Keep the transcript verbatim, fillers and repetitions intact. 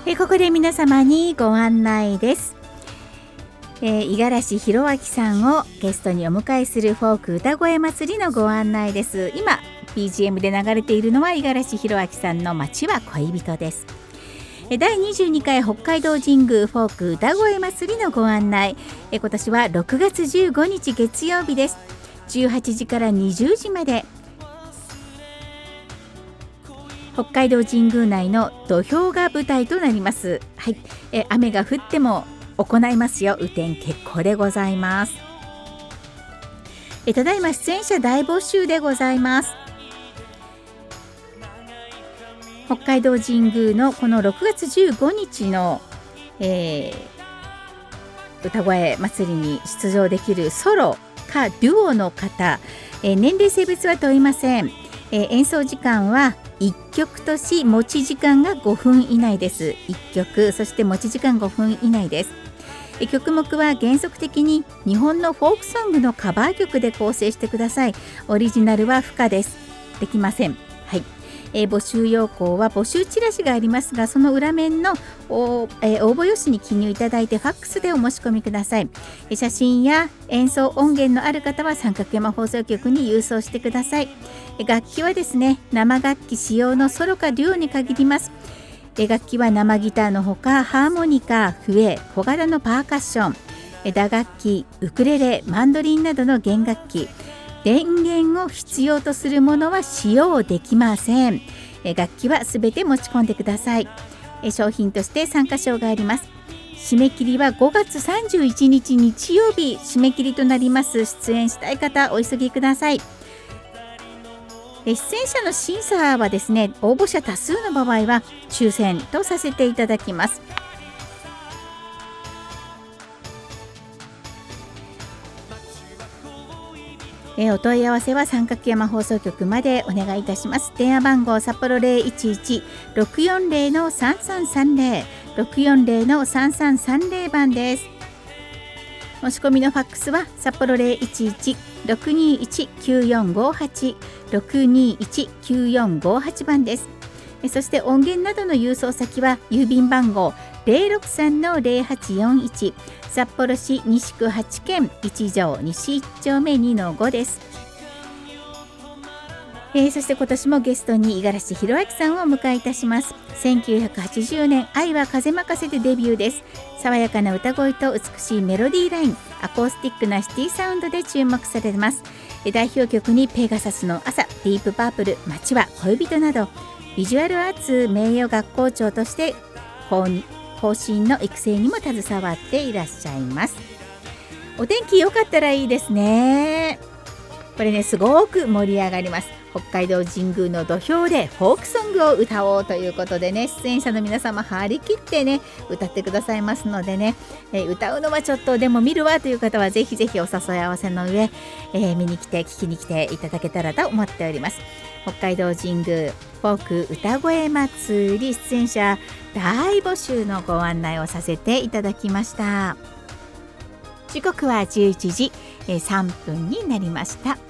えここで皆様にご案内です。えー、五十嵐弘明さんをゲストにお迎えするフォーク歌声祭りのご案内です。今 ビージーエム で流れているのは五十嵐弘明さんの街は恋人です。だいにじゅうにかい北海道神宮フォーク歌声祭りのご案内、え今年はろくがつじゅうごにち月曜日です。じゅうはちじからにじゅうじまで北海道神宮内の土俵が舞台となります。はい、え雨が降っても行いますよ。雨天決行でございます。えただいま出演者大募集でございます。北海道神宮のこのろくがつじゅうごにちの、えー、歌声祭りに出場できるソロかデュオの方、えー、年齢性別は問いません。えー、演奏時間はいっきょくとし持ち時間がごふん以内です。いっきょく、そして持ち時間ごふん以内です。えー、曲目は原則的に日本のフォークソングのカバー曲で構成してください。オリジナルは不可です。できません。はい。えー、募集要項は募集チラシがありますが、その裏面のお、えー、応募用紙に記入いただいてファックスでお申し込みください。えー、写真や演奏音源のある方は三角山放送局に郵送してください。えー、楽器はですね、生楽器使用のソロかデュオに限ります。えー、楽器は生ギターのほかハーモニカ、笛、小型のパーカッション、えー、打楽器、ウクレレ、マンドリンなどの弦楽器、電源を必要とするものは使用できません。え楽器はすべて持ち込んでください。え商品として参加賞があります。締め切りはごがつさんじゅういちにち日曜日締め切りとなります。出演したい方お急ぎください。え出演者の審査はですね、応募者多数の場合は抽選とさせていただきます。えー、お問い合わせは三角山放送局までお願いいたします。電話番号札幌 ゼロいちいち ろくよんゼロ のさんさんさんゼロ ろくよんゼロ のさんさんさんゼロ番です。申し込みのファックスは札幌 ゼロいちいち ろくにいち きゅうよんごはち ろくにいち きゅうよんごはち番です。そして音源などの郵送先は郵便番号 ゼロろくさん のゼロはちよんいち 札幌市西区はちけんいち条西いち丁目 にのご です。えー、そして今年もゲストに五十嵐弘明さんをお迎えいたします。せんきゅうひゃくはちじゅうねん愛は風任せでデビューです。爽やかな歌声と美しいメロディーライン、アコースティックなシティサウンドで注目されます。代表曲にペガサスの朝、ディープパープル、街は恋人などビジュアルアーツ名誉学校長として後進の育成にも携わっていらっしゃいます。お天気良かったらいいですね。これね、すごく盛り上がります。北海道神宮の土俵でフォークソングを歌おうということでね、出演者の皆様張り切ってね歌ってくださいますのでね、えー、歌うのはちょっとでも見るわという方はぜひぜひお誘い合わせの上、えー、見に来て聞きに来ていただけたらと思っております。北海道神宮フォーク歌声祭り出演者大募集のご案内をさせていただきました。時刻はじゅういちじさんぷんになりました。